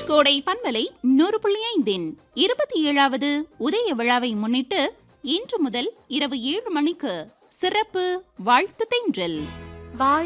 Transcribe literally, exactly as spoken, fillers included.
கோடை பண்பலை நூறு புள்ளி ஐந்தின் இருபத்தி ஏழாவது உதய விழாவை முன்னிட்டு இன்று முதல் இரவு ஏழு மணிக்கு சிறப்பு வாழ்த்து தென்றல்.